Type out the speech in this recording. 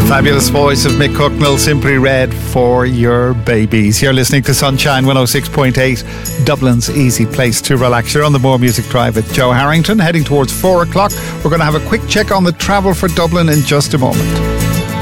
Fabulous voice of Mick Hucknall, Simply Red for your babies. You're listening to Sunshine 106.8, Dublin's easy place to relax. You're on the More Music Drive with Joe Harrington, heading towards 4 o'clock. We're going to have a quick check on the travel for Dublin in just a moment.